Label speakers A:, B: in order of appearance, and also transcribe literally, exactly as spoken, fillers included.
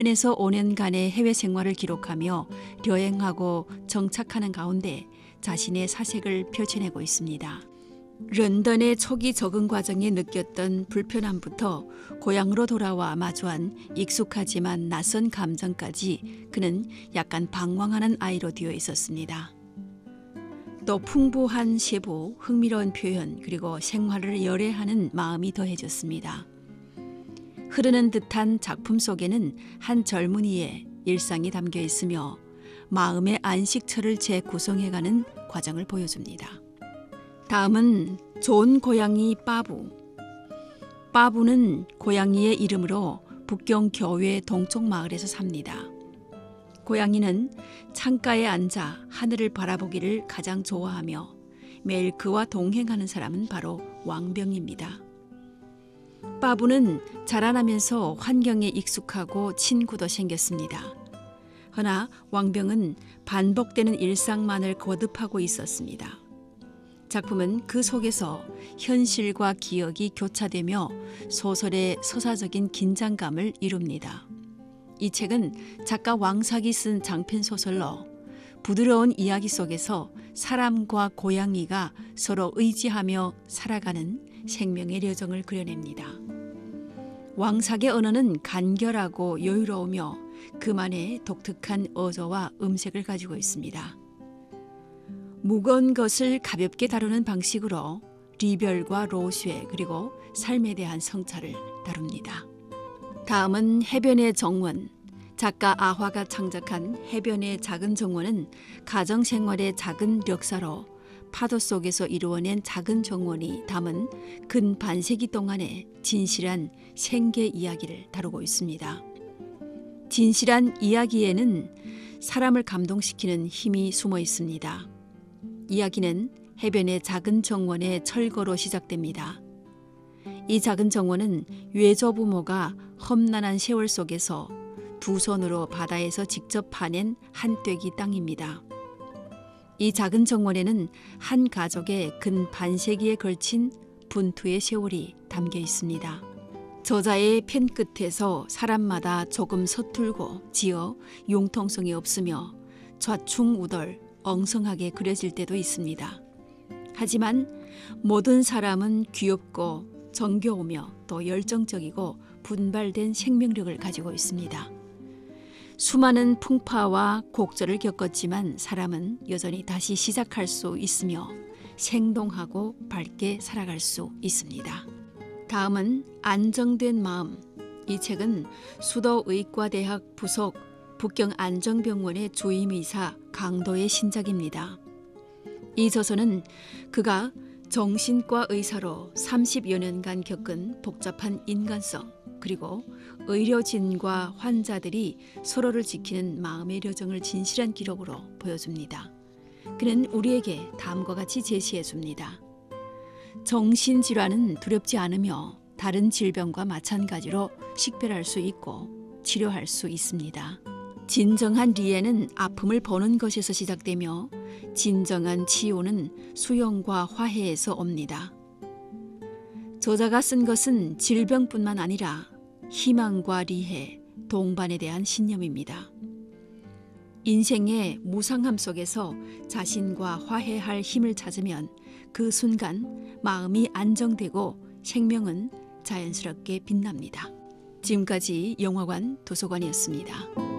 A: 에서 오 년간의 해외 생활을 기록하며 여행하고 정착하는 가운데 자신의 사색을 펼쳐내고 있습니다. 런던의 초기 적응 과정에 느꼈던 불편함부터 고향으로 돌아와 마주한 익숙하지만 낯선 감정까지 그는 약간 방황하는 아이로 되어 있었습니다. 또 풍부한 세부, 흥미로운 표현, 그리고 생활을 열애하는 마음이 더해졌습니다. 흐르는 듯한 작품 속에는 한 젊은이의 일상이 담겨 있으며 마음의 안식처를 재구성해가는 과정을 보여줍니다. 다음은 좋은 고양이 빠부. 빠부는 고양이의 이름으로 북경 교외 동쪽 마을에서 삽니다. 고양이는 창가에 앉아 하늘을 바라보기를 가장 좋아하며 매일 그와 동행하는 사람은 바로 왕병입니다. 빠부는 자라나면서 환경에 익숙하고 친구도 생겼습니다. 허나 왕병은 반복되는 일상만을 거듭하고 있었습니다. 작품은 그 속에서 현실과 기억이 교차되며 소설의 서사적인 긴장감을 이룹니다. 이 책은 작가 왕삭이 쓴 장편 소설로 부드러운 이야기 속에서 사람과 고양이가 서로 의지하며 살아가는 생명의 여정을 그려냅니다. 왕삭의 언어는 간결하고 여유로우며 그만의 독특한 어조와 음색을 가지고 있습니다. 무거운 것을 가볍게 다루는 방식으로 리별과 로쉐 그리고 삶에 대한 성찰을 다룹니다. 다음은 해변의 정원. 작가 아화가 창작한 해변의 작은 정원은 가정생활의 작은 력사로 파도 속에서 이루어낸 작은 정원이 담은 근 반세기 동안의 진실한 생계 이야기를 다루고 있습니다. 진실한 이야기에는 사람을 감동시키는 힘이 숨어 있습니다. 이야기는 해변의 작은 정원의 철거로 시작됩니다. 이 작은 정원은 외조부모가 험난한 세월 속에서 두 손으로 바다에서 직접 파낸 한 떼기 땅입니다. 이 작은 정원에는 한 가족의 근 반세기에 걸친 분투의 세월이 담겨 있습니다. 저자의 펜 끝에서 사람마다 조금 서툴고 지어 융통성이 없으며 좌충우돌 엉성하게 그려질 때도 있습니다. 하지만 모든 사람은 귀엽고 정겨우며 또 열정적이고 분발된 생명력을 가지고 있습니다. 수많은 풍파와 곡절을 겪었지만 사람은 여전히 다시 시작할 수 있으며 생동하고 밝게 살아갈 수 있습니다. 다음은 안정된 마음. 이 책은 수도의과대학 부속 북경 안정병원의 주임의사 강도의 신작입니다. 이 저서는 그가 정신과 의사로 삼십여 년간 겪은 복잡한 인간성 그리고 의료진과 환자들이 서로를 지키는 마음의 여정을 진실한 기록으로 보여줍니다. 그는 우리에게 다음과 같이 제시해 줍니다. 정신질환은 두렵지 않으며 다른 질병과 마찬가지로 식별할 수 있고 치료할 수 있습니다. 진정한 리에는 아픔을 보는 것에서 시작되며 진정한 치유는 수용과 화해에서 옵니다. 저자가 쓴 것은 질병뿐만 아니라 희망과 리해, 동반에 대한 신념입니다. 인생의 무상함 속에서 자신과 화해할 힘을 찾으면 그 순간 마음이 안정되고 생명은 자연스럽게 빛납니다. 지금까지 영화관 도서관이었습니다.